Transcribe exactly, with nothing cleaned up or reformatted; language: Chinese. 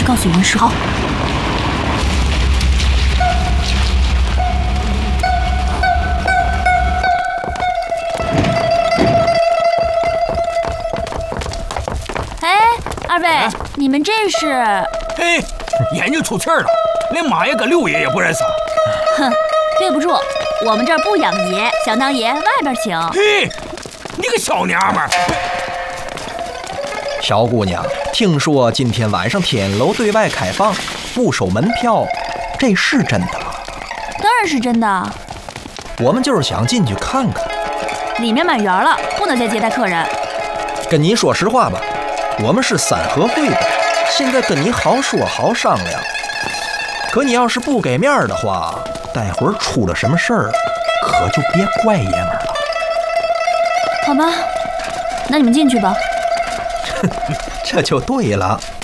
去告诉宇文师。好。哎，二位，啊、你们这是？ 嘿，眼睛出气儿了，连马爷跟六爷也不认识。 哼，对不住，我们这儿不养爷，想当爷外边请。 嘿，你个小娘们儿！ 小姑娘，听说今天晚上天楼对外开放，不收门票，这是真的？ 当然是真的。 我们就是想进去看看。 里面满员了，不能再接待客人。 跟你说实话吧，我们是三合会的，现在跟你好说好商量。可你要是不给面的话，待会儿出了什么事儿，可就别怪爷们儿了。 好吧，那你们进去吧。 这就对了。